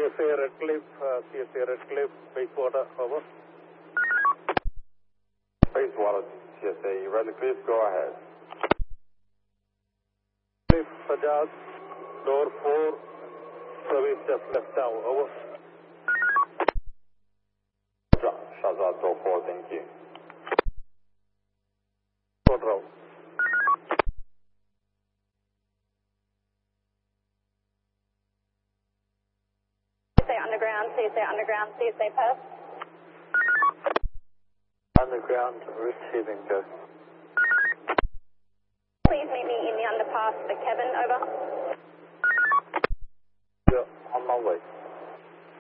CSA Redcliffe, Bayswater, over. Bayswater, CSA Redcliffe, go ahead. Redcliffe, Sajaz, door 4, service just left down, over. Shazad, door 4, thank you. Control. CSA Underground, CSA Post. Underground, receiving, go. Please meet me in the underpass for Kevin, over.